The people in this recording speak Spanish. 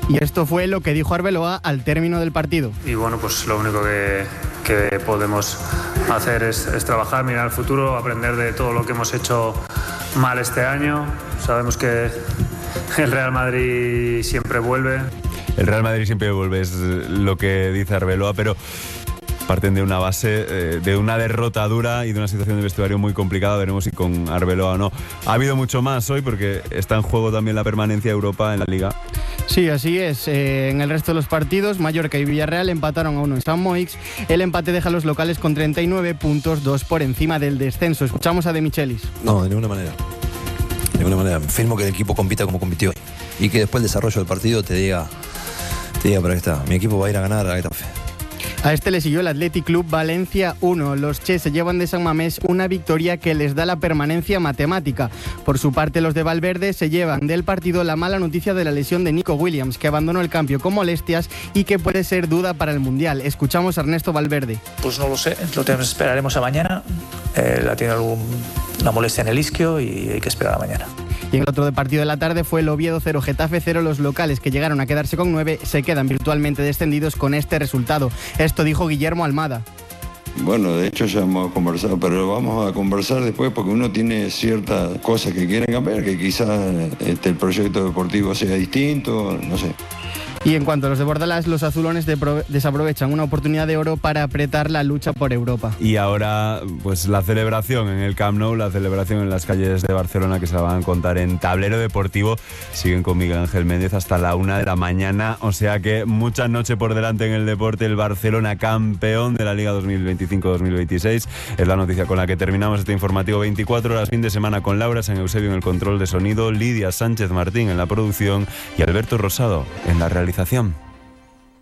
Y esto fue lo que dijo Arbeloa al término del partido. Y bueno, pues lo único que podemos hacer es trabajar, mirar al futuro, aprender de todo lo que hemos hecho mal este año. Sabemos que el Real Madrid siempre vuelve. El Real Madrid siempre vuelve, es lo que dice Arbeloa, pero parten de una base, de una derrota dura y de una situación de vestuario muy complicada. Veremos si con Arbeloa o no. Ha habido mucho más hoy porque está en juego también la permanencia de Europa en la Liga. Sí, así es. En el resto de los partidos, Mallorca y Villarreal empataron a 1 en Sant Moix. El empate deja a los locales con 39 puntos, 2 por encima del descenso. Escuchamos a De Michelis. No, de ninguna manera. De ninguna manera. Firmo que el equipo compita como compitió hoy. Y que después el desarrollo del partido te diga, para qué está. Mi equipo va a ir a ganar a Getafe. A este le siguió el Athletic Club Valencia 1. Los Che se llevan de San Mamés una victoria que les da la permanencia matemática. Por su parte, los de Valverde se llevan del partido la mala noticia de la lesión de Nico Williams, que abandonó el campo con molestias y que puede ser duda para el Mundial. Escuchamos a Ernesto Valverde. Pues no lo sé, esperaremos a mañana. Ha tenido una molestia en el isquio y hay que esperar a mañana. Y en el otro partido de la tarde fue el Oviedo 0, Getafe 0. Los locales, que llegaron a quedarse con 9, se quedan virtualmente descendidos con este resultado. Esto dijo Guillermo Almada. Bueno, de hecho ya hemos conversado, pero lo vamos a conversar después porque uno tiene ciertas cosas que quieren cambiar, que quizás el proyecto deportivo sea distinto, no sé. Y en cuanto a los de Bordalás, los azulones desaprovechan una oportunidad de oro para apretar la lucha por Europa. Y ahora, pues la celebración en el Camp Nou, la celebración en las calles de Barcelona, que se la van a contar en Tablero Deportivo. Siguen con Miguel Ángel Méndez hasta la 1 de la mañana. O sea que mucha noche por delante en el deporte. El Barcelona, campeón de la Liga 2025-2026. Es la noticia con la que terminamos este informativo 24 horas fin de semana con Laura San Eusebio en el control de sonido, Lidia Sánchez Martín en la producción y Alberto Rosado en la realización.